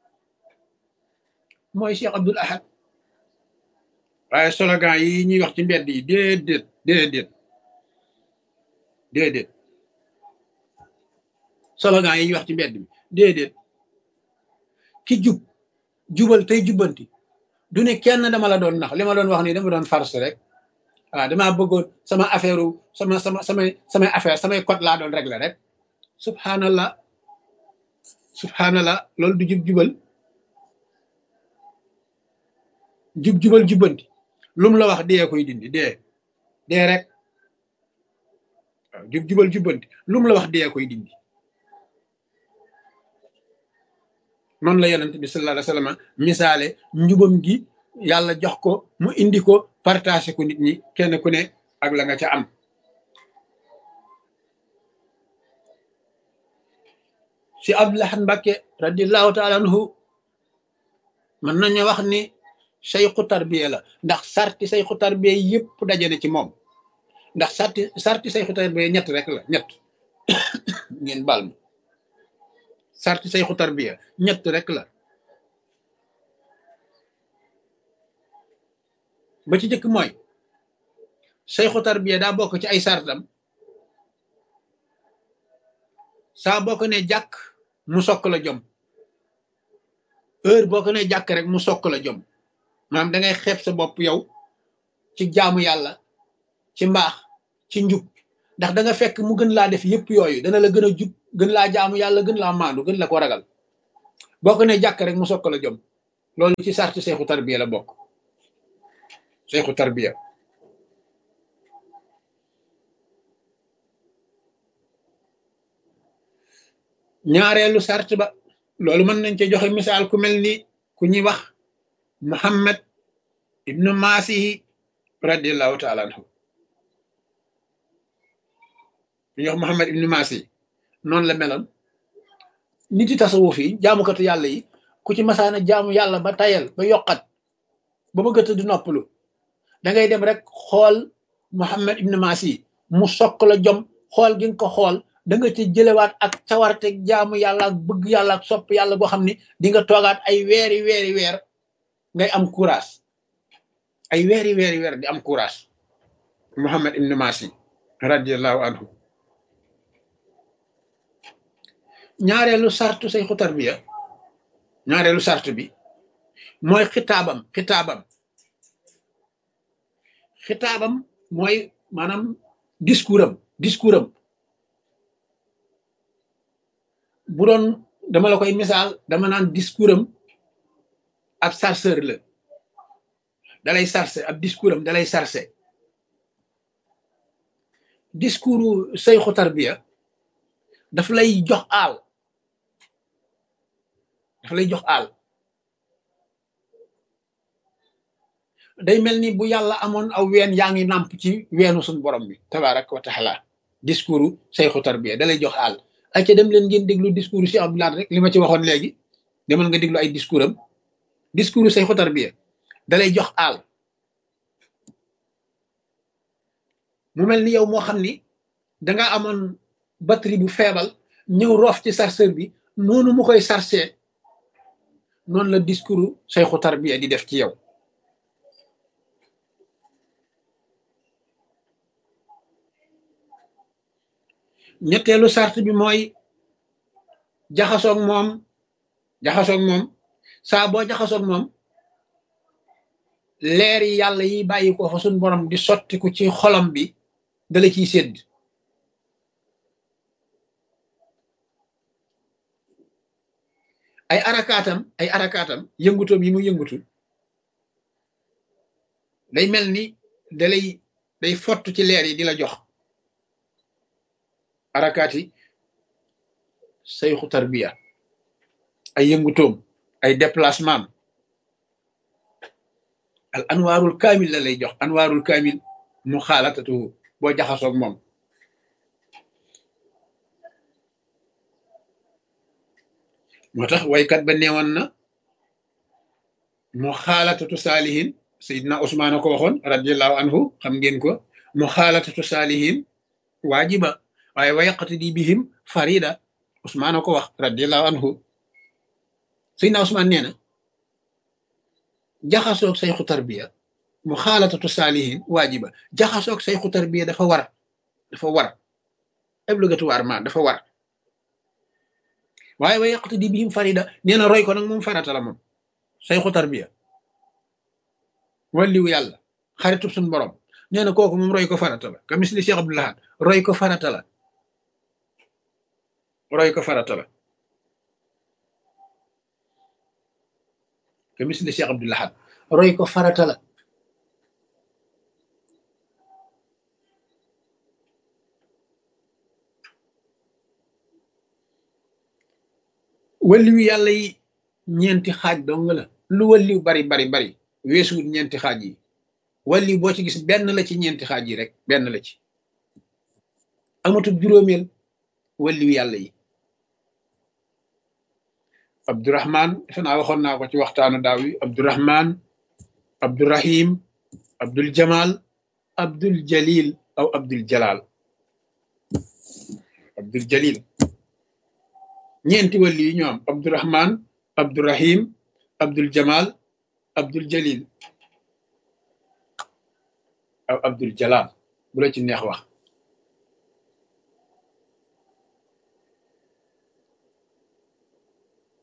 [SPEAKER 1] Ahad waaye slogan yi ñuy wax ci mbedd yi déedéet slogan yi ñuy wax ci mbedd bi déedéet ki jubal tey jubbanti du ne kenn dama la doon nax li ma doon wax nii dama doon farce rek waaw damaa bëggoon sama affaire samay affaire samay code laa doon régler rek subhanallah loolu du jubal jubbanti lu mu la wax dee koy dindi dee rek waaw jubal jubbanti lu mu la wax dee koy dindi noonu la yonent bi sallallahu alayhi wa sallam misaale njubam gi yàlla jox ko mu indi ko partagé ko nit ñi kenn ku ne ak la nga ca am si Abdul Ahad Mbacké radiyallahu taala anhu mën nañu wax ni sayxu tarbiya la ndax sarti sayxu tarbiya yëpp daje na ci moom ndax sarti sayxu tarbiya ñett rek la ñett ngeen baal ma sarti sayxu tarbiya ñett rek la ba ci jëkk mooy sayxu tarbiya daa bokk ci ay sartam saa boo ko ne jàkk mu sokk la jom heure boo ko ne jàkk rek mu sokk la jom maanaam da ngay xeeb sa bopp yow ci jaamu yàlla ci mbaax ci njub ndax da nga fekk mu gën laa def yépp yooyu dana la gën a jub gën laa jaamu yàlla gën laa maandu gën la ko ragal boo ko ne jàkk rek mu sokk la jom loolu ci sarti seexu tarbiya la bokk seexu tarbiya ñaareelu sart ba loolu mën nañ ci joxe misaal ku mel ni ku ñuy wax Muhammad ibnu Masihi radiallahu taala anhu ku ñuy wax Muhammad ibnu Masihi noonu la meloon nit yi tasawuf yi jaamukatu yàlla yi ku ci masaana jaamu yàlla ba tayal ba yokkat ba bëggata di noppalu da ngay dem rek xool Muhammad ibnu Masihi mu sokk la jom xool gi nga ko xool da nga ci jëlewaat ak cawarte jaamu yàlla ak bëgg yàlla ak sopp yàlla boo xam ne di nga toogaat ay weer ngay am courage ay weer di am courage Muhammad ibn Masihi radiallahu anhu ñaareelu sartu sayxu tarbiya ñaareelu sartu bi mooy xitaabam mooy maanaam discours am bu doon dama la koy misaal dama naan discours am ab sarceur la dalay sarcé ab discours am dalay sarcé discours sayxu tarbiya daf lay jox aal day mel ni bu yàlla amoon aw ween yaa ngi nàmp ci weenu suñu borom bi tabaraka wa taala discours sayxu tarbiya dalay jox aal ay ca dem leen ngeen déglu discours Cheikh Abdoulaye rek li ma ci waxoon léegi demal nga déglu ay discours am discours sayxu tarbiya dalay jox aal mu mel ni yow moo xam ni danga amoon batterie bu feebal ñëw roof ci chargeur bi noonu mu koy chargé noonu la discours sayxu tarbiya di def ci yow ñetteelu sart bi mooy jaxasoog moom saa boo jaxasoog moom leer yi yàlla yi bàyyi ko fa suñ borom di sottiku ci xolam bi dala ciy sédd ay arakaatam yëngutoom yi mu yëngutu day mel ni day fott ci leer yi di la jox arakaati sayxu tarbiya ay yëngutoom ay déplacement al anwaarul kaamil la lay jox anwaarul kaamil mu xaalatatu boo jaxasoog moom moo tax waykat ba neewoon na mu xaalatatu saalihin sayidna Usmaan ko waxoon radiallahu anhu xam ngeen ko mu xaalatatu saalihin waajiba waaye wa yaqtadi bihim farida Usmaan ko wax radiallahu anhu sayidna Usmaan nee na jaxasoog sayxu tarbiya mu xaalatatu saalihin waajiba jaxasoog sayxu tarbiya dafa war obligatoirement dafa war waaye wa yaqtadi bihim farida nee na roy ko nag moom farata la moom sayxu tarbiya wàlliwu yàlla xaritub suñ borom nee na kooku moom roy ko farata la ka misli Cheikh Abdoul Ahad roy ko farata la ka misli Cheikh Abdoul Ahad roy ko farata la wàlliwu yàlla yi ñeenti xaaj dong la lu wàlliw bari weesuwut ñeenti xaaj yi wàlliw boo ci gis benn la ci ñeenti xaaj yi rek benn la ci amatul juróomeel wàlliw yàlla yi Abdourahman defe naa waxoon naa ko ci waxtaanu daaw yi Abdourahman Abdourahim Abdul Jamal Abdul Jalil aw Abdul Jalal Abdul Jalil ñeenti wàlli yi ñoom Abdourahman Abdourahim Abdul Jamal Abdul Jalil aw Abdul Jalal bu la ci neex wax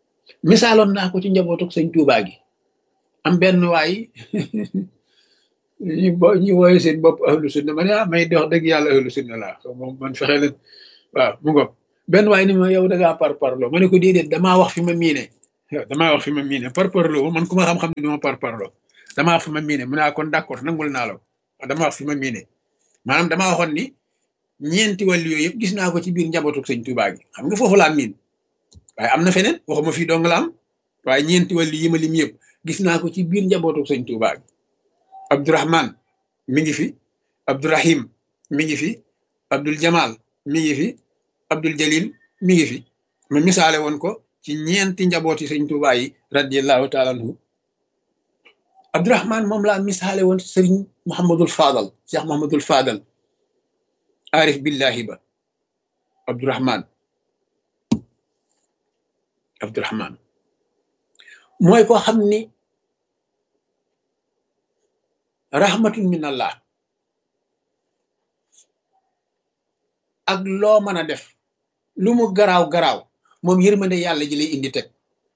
[SPEAKER 1] misaaloon naa ko ci njabootuk sëñ Tuubaa gi am benn waay ñu wooye seen bopp ahlu sunna ma ne may dox dëgg yàlla ahlu sunna laa moom man fexe leen waaw mu ngoog benn waaye ni ma yow da ngaa par parloo ma ne ko déedéet damaa wax fi ma miine damaa wax fi ma miine par parloo man ku ma xam-xam ne duma par parloo damaa wax fi ma miine mu ne kon d'accord nangul naa la damaa wax fi ma miine maanaam damaa waxoon ni ñeenti wàll yooyu yëpp gis naa ko ci biir njabootu sëñ Tuubaa gi xam nga foofu laa miin waaye am na feneen waxuma fii dong la am waaye ñeenti wàll yi ma lim yëpp gis naa ko ci biir njabootu sëñ Tuubaa gi Abdourahman mi ngi fi Abdourahim mi ngi fi Abdul Jamal mi ngi fi Abdul Jalil mi ngi fi ma misaale woon ko ci ñeenti njabooti sëñ Tuubaa yi radiyallahu taala anhu Abdourahman moom laa misaale woon sëriñ Mouhamadul Fadal Cheikh Mouhamadul Fadal arif billahi ba Abdourahman mooy ko xam ni rahmatun min allah ak loo mën a def lu mu garaaw garaaw moom yërmande yàlla ji lay indi teg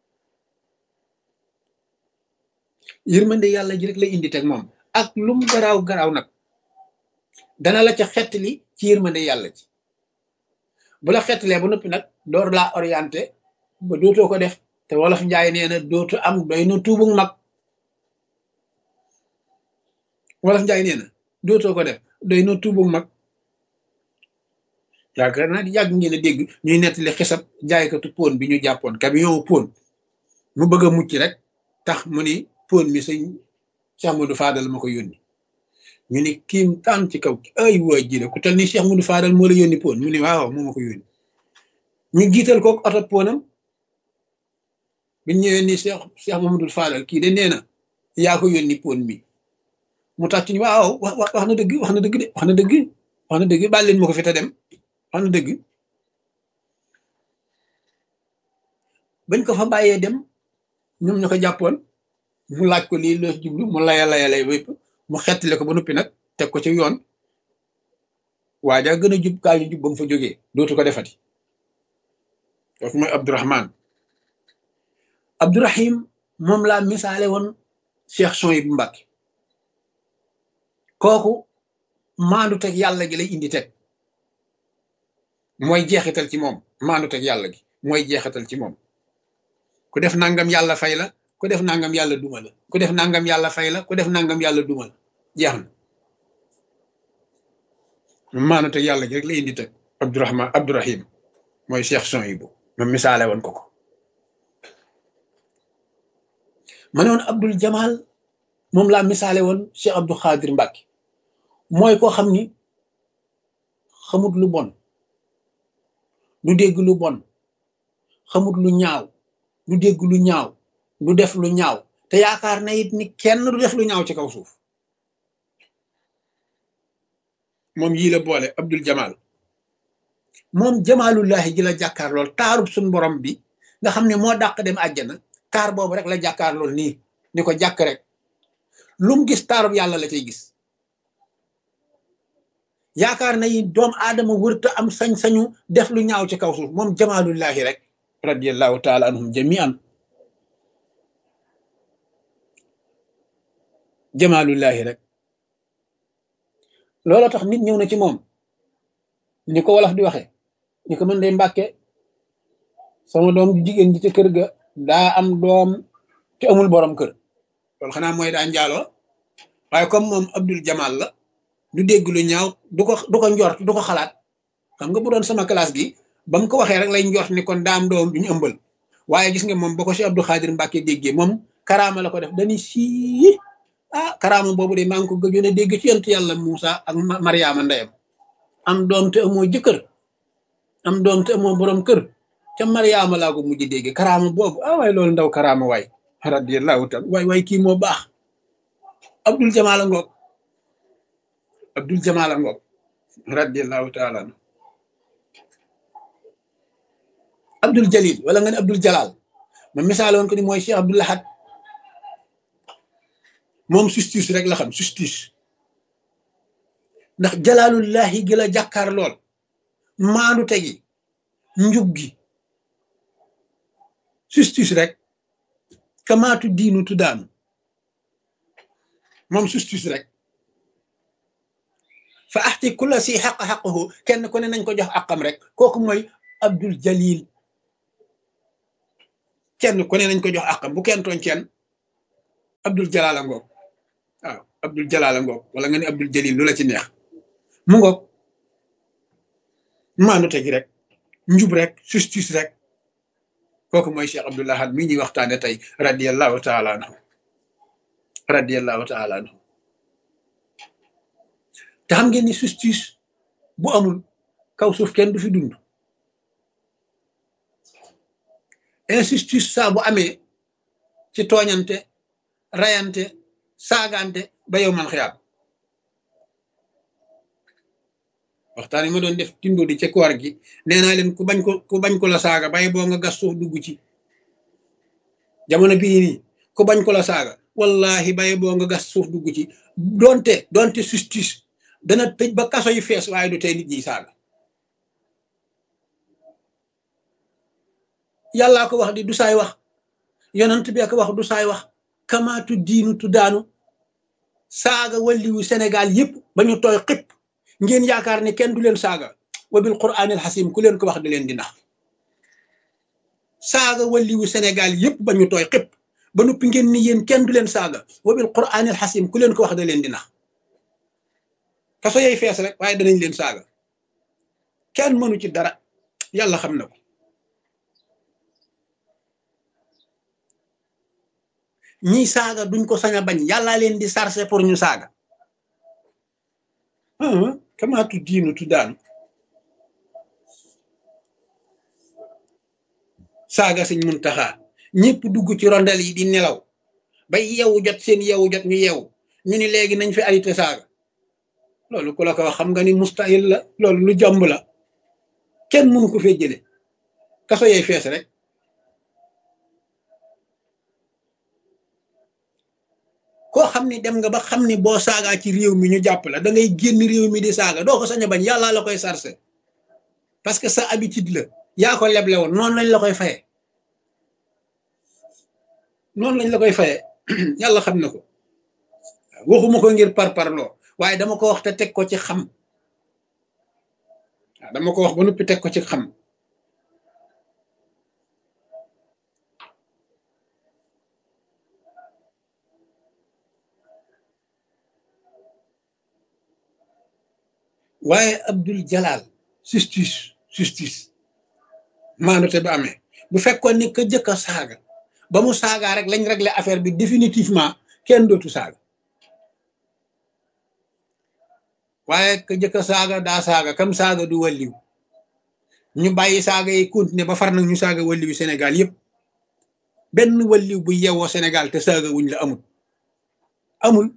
[SPEAKER 1] yërmande yàlla ji rek lay indi teg moom ak lu mu garaaw garaaw nag dana la ca xettali ci yërmande yàlla ji bu la xettalee ba noppi nag door laa orienté ba dootoo ko def te wolof njaay nee na dootu am doy na tuubug mag wolof njaay nee na dootoo ko def doy na tuubug mag yaakaar naa di yàgg ngeen a dégg ñuy nettali xisab jaaykatu pon bi ñu jàppoon camion pon mu bëgg a mucc rek tax mu ni pon mi sëñ Cheikh Modou Fadal ma ko yónni ñu ni kiim taan ci kaw ay waa ji ku tel ni Cheikh Modou Fadal moo la yónni pon mu ni waaw moo ma ko yónni ñu jiital kook oto ponam bi ñëwee ni Cheikh Mamadou Fadal kii de nee na yaa ko yónni pon mi mu tàcc ni waaw wax na dëgg wax na dëgg de wax na dëgg wax na dëgg baal leen ma ko fi te dem wax na dëgg bañ ko fa bàyyee dem ñoom ñu ko jàppoon mu laaj ko lii loo jublu mu lay wépp mu xettale ko ba noppi nag teg ko ci yoon waa ja gën a jub kaa ñu jub ba mu fa jógee dootu ko defati kooku mooy Abdourahman Abdourahim moom laa misaale woon Cheikh Souhaïbou Mbacké kooku maandu teg yàlla gi lay indi teg mooy jeexital ci moom maandu teg yàlla gi mooy jeexital ci moom ku def nangam yàlla fay la ku def nangam yàlla duma la ku def nangam yàlla fay la ku def nangam yàlla duma la jeex na maandu teg yàlla gi rek lay indi teg Abdourahim mooy Cheikh Souhaïbou ma misaale woon ko ma ne woon Abdul Jamal moom laa misaale woon Cheikh Abdou Khadir Mbacké mooy koo xam ni xamut lu bon du dégg lu bon xamut lu ñaaw du dégg lu ñaaw du def lu ñaaw te yaakaar na it ni kenn du def lu ñaaw ci kaw suuf moom yii la boole Abdul Jamal moom jamaalullahi ji la jàkkaar lool taarub suñ borom bi nga xam ne moo dàq dem àjjana taar boobu rek la jàkkaar lool nii ni ko jàkk rek lu mu gis taarub yàlla la cay gis yaakaar na yi doom aadama wërta am sañ-sañu def lu ñaaw ci kaw suuf moom jamaalullahi rek radiyallahu taala anhum jamian jamaalullahi rek looloo tax nit ñëw na ci moom ni ko wolof di waxe ni ko mën day Mbàkke sama doom jigéen ji ci kër ga daa am doom te amul borom kër loolu xanaa mooy daa njaaloo waaye comme moom Abdul Jamal la du dégg lu ñaaw du ko njort du ko xalaat xam nga bu doon sama classe gi ba mu ko waxee rek lay njort ni kon daa am doom du ñu ëmbal waaye gis nga moom ba ko si Abdou Khadir Mbacké déggee moom karaama la ko def dañuy sii karaama boobu de maa ngi ko gëjoon a dégg ci yonent yàlla Moussa ak Mariama ndeyam am doom te amoo jëkkër am doom te amoo borom kër ca Mariama laa ko mujj dégg karaama boobu waaye loolu ndaw karaama waay radiyallahu taala waay kii moo baax Abdul Jamal ngoog Abdul Jamal ngoog radiyallahu taala Abdul Jalil wala nga ne Abdul Jalal ma misaal woon ko ni mooy Cheikh Abdul Ahad moom justice rek la xam justice ndax jalaalullahi gi la jàkkaar lool maandu tegi njub gi justice rek kamaatu diinu tuddaanu moom justice rek fa axti kulla si xaq xaqahu kenn ku ne nañ ko jox àqam rek kooku mooy Abdul Jalil kenn ku ne nañ ko jox àqam bu kenn tooñ kenn Abdul Jalala ngoog waaw Abdul Jalala ngoog wala nga ne Abdul Jalil lu la ci neex mu ngoog maandu tegi rek njub rek justice rek kooku mooy Cheikh Abdoul Ahad mi ñuy waxtaane tey radiyallahu taala anhu radiyallahu taala anhu te xam ngeen ni justice bu amul kaw suuf kenn du fi dund injustice saa bu amee ci tooñante rayante saagante ba yow man xiyaam waxtaan yi ma doon def tindo di ca koor gi nee naa leen ku bañ ko la saaga bay boo nga gas suuf dugg ci jamono bii nii ku bañ ko la saaga wallahi bay boo nga gas suuf dugg ci donte justice dana tëj ba kaso yi fees waaye du tey nit ñi saaga yàllaa ko wax di du saay wax yonent bi ko wax du saay wax kamaatu diinu tu daanu saaga walliwu Sénégal yëpp ba ñu tooy xëpp ngeen yaakaar ne kenn du leen saaga wa bil quraanil xasim ku leen ko wax da leen di nax saaga walliwu Sénégal yëpp ba ñu tooy xëpp ba noppi ngeen ni yéen kenn du leen saaga wa bil quraanil xasim ku leen ko wax da leen di nax kaso yey fees rek waaye danañ leen saaga kenn mënu ci dara yàlla xam na ko ñiy saaga duñ ko sañ a bañ yàllaa leen di sarse pour ñu saaga kamaatu diinu tu daanu saaga Sëñ Muntaxa ñëpp dugg ci rondel yi di nelaw ba yeewu jot seen yeewu jot ñu yeewu ñu ni léegi nañ fi arrêté saaga loolu ku la ko wax xam nga ni mustahil la loolu lu jomb la kenn mënu ko fee jële kaso yey fees rek koo xam ni dem nga ba xam ni boo saagaa ci réew mi ñu jàpp la da ngay génn réew mi di saaga doo ko sañ a bañ yàlla la koy sarse parce que sa habitude la yaa ko leble woon noonu lañ la koy faye noonu lañ la koy faye yàlla xam na ko waxuma ko ngir parparloo waaye dama ko wax te teg ko ci xam waaw dama ko wax ba noppi teg ko ci xam waaye Abdul Jalal justice maanute ba amee bu fekkoon ni ka jëkk a saaga ba mu saagaa rek lañ régler affaire bi définitivement kenn dootu saaga waaye ka jëkk a saaga daa saaga kam saaga du walliw ñu bàyyi saaga yi continuer ba far nag ñu saaga walliwu Sénégal yëpp benn walliw bu yewoo Sénégal te saaga wuñ la amul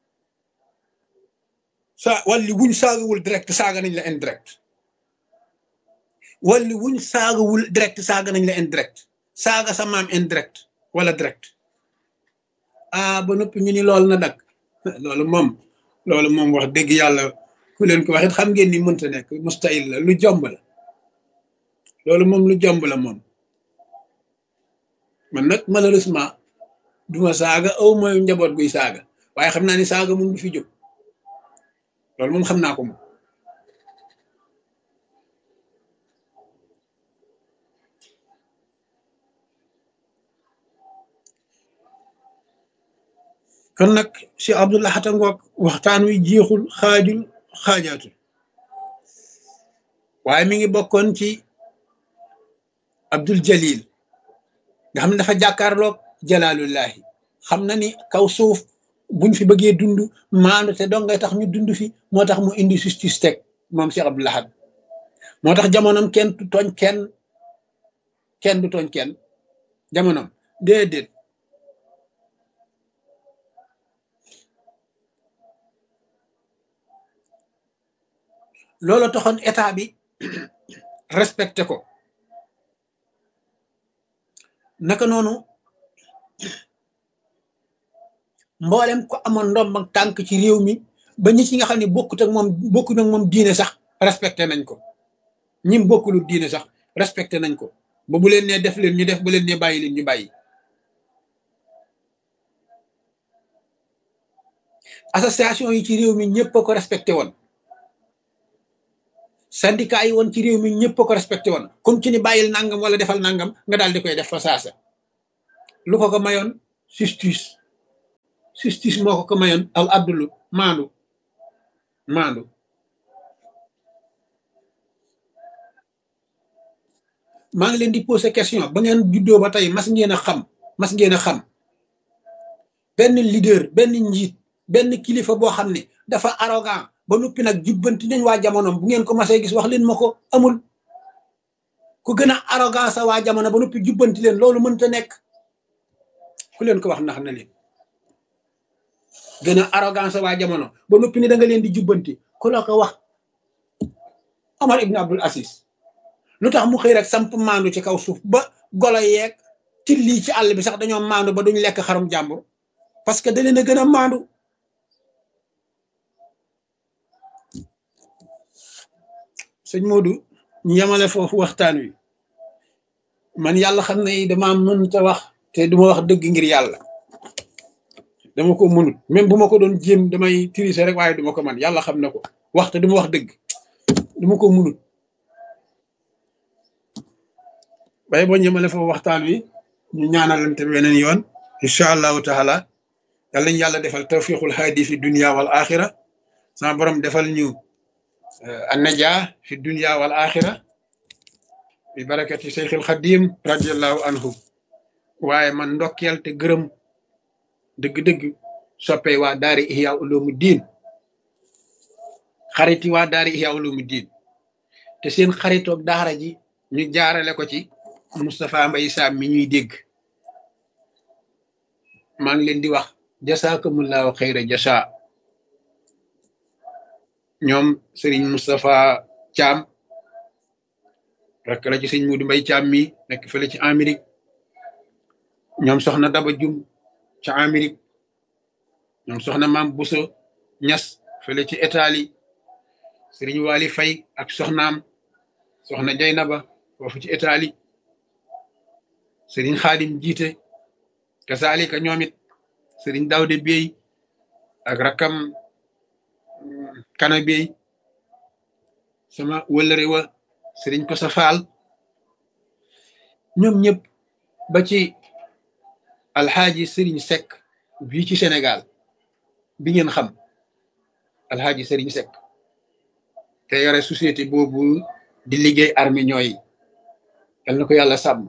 [SPEAKER 1] walli wuñ saagawul direct saaga nañ la indirect walli wuñ saagawul direct saaga nañ la indirect saaga sa maam indirect wala direct ba noppi ñu ni loolu na dak loolu moom wax dëgg yàlla ku leen ko waxit xam ngeen ni mënta nekk mustahil la lu jomb la loolu moom lu jomb la moom man nag malheureusement duma saaga aw mooy njaboot guy saaga waaye xam naa ni saaga moom du fi jóg loolu moom xam naa ko moom kon nag si Abdoul Ahad ngoog waxtaan wi jeexul xaajul xaajaatul waaye mi ngi bokkoon ci Abdul Jalil nga xam ne dafa jàkkaarloog jalaalullahi xam na ni kaw suuf buñ fi bëggee dund maandu te dong ngay tax ñu dund fi moo tax mu indi justice teg moom Cheikh Abdoul Ahad moo tax jamonoom kenn du tooñ kenn du tooñ kenn jamonoom déedéet loolu taxoon état bi respecté ko naka noonu mboolem ko amoon ndomb ak tànk ci réew mi ba ñi ci nga xam ne bokkut ak moom diine sax respecté nañ ko ñim bokkulu diine sax respecté nañ ko ba bu leen nee def leen ñu def bu leen nee bàyyi leen ñu bàyyi association yi ci réew mi ñëpp a ko respecté woon syndicat yi woon ci réew mi ñëpp ko respecté woon comme ci ni bàyyil nangam wala defal nangam nga daal di koy def fa saasa lu ko mayoon justice moo ko mayoon al abdulu maandu maa ngi leen di poser question ba ngeen juddoo ba tey mas ngeen a xam benn leader benn njiit benn kilifa boo xam ne dafa arrogant ba noppi nag jubbanti nañ waa jamonoom bu ngeen ko masee gis wax leen ma ko amul ku gën a arrogant sa waa jamono ba noppi jubbanti leen loolu mënta nekk ku leen ko wax nax na leen gën a arrogant sa waa jamono ba noppi ni da nga leen di jubbanti ku la ko wax Omar ibn Abdul Aziz lu tax mu xëy rek samp maandu ci kaw suuf ba golo yeeg ci lii ci àll bi sax dañoo maandu ba duñ lekk xarum jàmbur parce que da leen a gën a maandu sëñ Modou ñu yemale foofu waxtaan wi man yàlla xam ne dama mënta wax te duma wax dëgg ngir yàlla dama ko mënut même bu ma ko doon jéem damay tricher rek waaye duma ko man yàlla xam na ko wax te duma wax dëgg duma ko mënut bay boo ñëmale foofu waxtaan wi ñu ñaanalante weneen yoon incha allahu taala yàlla ñu yàlla defal tawfiqul haadi fi dunia wal axira sama borom defal ñu annaja fi dunia wal axira bi barakati Seyxil Xadim radiallahu anhu waaye man ndokkeel te gërëm dëgg-dëgg soppee waa daari ihya ulumu diin xariti waa daari ihya ulumu diin te seen xaritoog daara ji ñu jaarale ko ci Moustapha Mbaye Sam mi ñuy dégg maa ngi leen di wax jasaakumullahu xayra jasa ñoom Serigne Moustapha Thiam rek la ci sëñ Modou Mbaye Thiam mi nekk fële ci Amérique ñoom soxna Daba Jum ca Amérique ñoom soxna Maam Bousso Ñas fële ci Italie Serigne Wali Fay ak soxnaam soxna Jaynaba foofu ci Italie Serigne Xaadim jiite kasaalika ñoom it Serigne Daawde Bey ak rakam Kana Bey sama wëllëre wa Serigne Kosa Faal ñoom ñëpp ba ci alxaaji Serigne Seck bii ci Sénégal bi ngeen xam alxaaji Serigne Seck te yore société boobu di liggéey arméniens yi yal na ko yàlla sàmm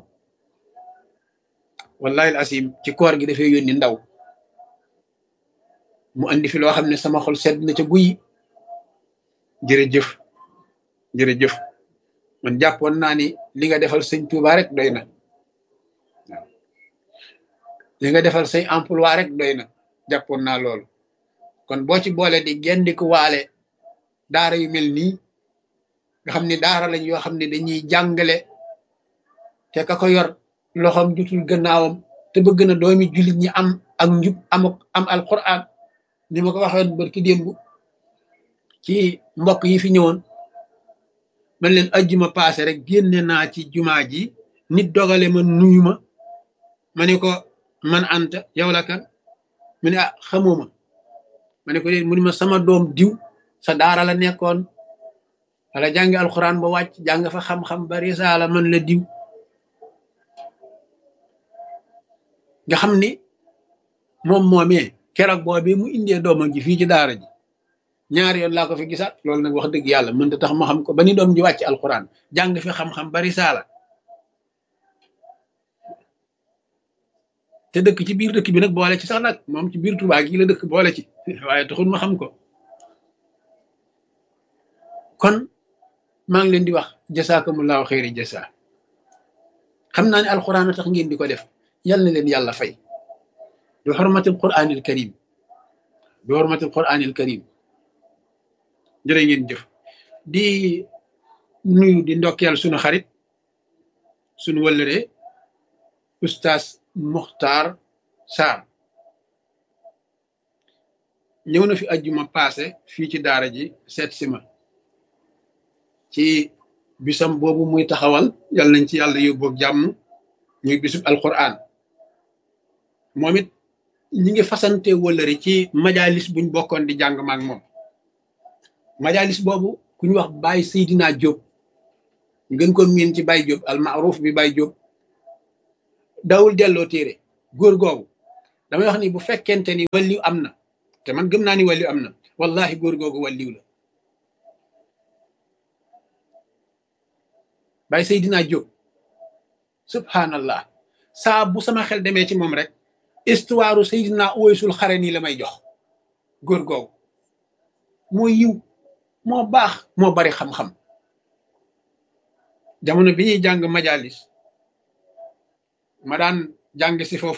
[SPEAKER 1] wallahi asim ci koor gi dafay yónni ndaw mu andi fi loo xam ne sama xol sedd na ca guy jërëjëf man jàppoon naa ni li nga defal sëñ Touba rek doy na waaw li nga defal say emploi rek doy na jàppoon naa loolu kon boo ci boole di gendiku waale daara yu mel nii nga xam ne daara lañ yoo xam ne dañuy jàngale te ka ko yor loxoom jutul gannaawam te bëgg na doomi jullit ñi am ak njub am alquran ni ma ko waxoon barki démb ci mbokk yi fi ñëwoon man leen ajjuma paase rek génne naa ci jumaa ji nit dogale ma nuyu ma ne ko man anta yow la kan mu ne ah xamuma ma ne ko déet mu ne ma sama doom diw sa daara la nekkoon wala jàngi alquran ba wàcc jàng fa xam-xam ba risaala man la diw nga xam ni moom moomee keroog boobee mu indee doomam ji fii ci daara ji ñaari yoon laa ko fi gisaat loolu nag wax dëgg yàlla mënta tax ma xam ko ba ni doom ji wàcc alquran jàng fi xam-xam bari saala te dëkk ci biir dëkk bi nag boole ci sax nag moom ci biir Tuubaa gi la dëkk boole ci waaye taxul ma xam ko kon maa ngi leen di wax jasaakumullahu xayri jasa xam naa ne alquran a tax ngeen di ko def yal na leen yàlla fay bi xurmatil quraanil karim bi xurmatil quraanil karim jërë ngeen jëf di nuyu di ndokkeel sunu xarit sunu wëllëre oustaz Muxtaar Sarr ñëw na fi ajjuma paase fii ci daara ji seet si ma ci bisam boobu muy taxawal yal nañ ci yàlla yóbboog jàmm ñuy bisub alquran moom it ñi ngi fasante wëllëre ci majalis buñ bokkoon di jàng maak moom majalis boobu ku ñu wax Baye Seydina Diop ngeen ko miin ci Baye Diop al maaruf bi Baye Diop dawul delloo téere góor googu damay wax ni bu fekkente ni wàlliw am na te man gëm naa ni wàlliw am na wallahi góor googu wàlliw la Baye Seydina Diop subhanallah saa bu sama xel demee ci moom rek histoire Seydina Uwaysul Xarani la may jox góor googu moo yiw moo baax moo bari xam-xam jamono bi ñuy jàng majalis ma daan jàng si foofu